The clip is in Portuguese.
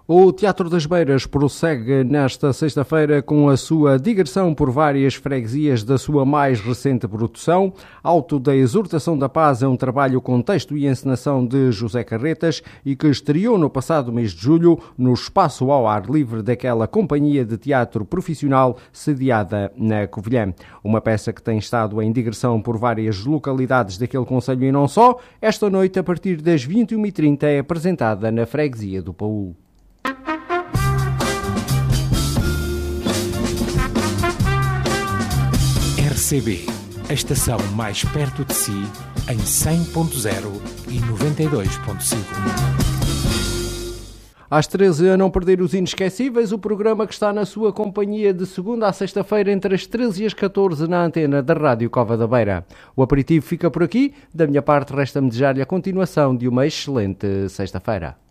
O Teatro das Beiras prossegue nesta sexta-feira com a sua digressão por várias freguesias da sua mais recente produção. Auto da Exortação da Paz é um trabalho com texto e encenação de José Carretas e que estreou no passado mês de julho no espaço ao ar livre daquela companhia de teatro profissional sediada na Covilhã. Uma peça que tem estado em digressão por várias localidades daquele concelho e não só. Esta noite, a partir das 21h30, é apresentada na freguesia do Paúl. RCB, a estação mais perto de si, em 100.0 e 92.5. Às 13h, a não perder os inesquecíveis, o programa que está na sua companhia de segunda a sexta-feira, entre as 13 e as 14 na antena da Rádio Cova da Beira. O aperitivo fica por aqui. Da minha parte, resta-me desejar-lhe a continuação de uma excelente sexta-feira.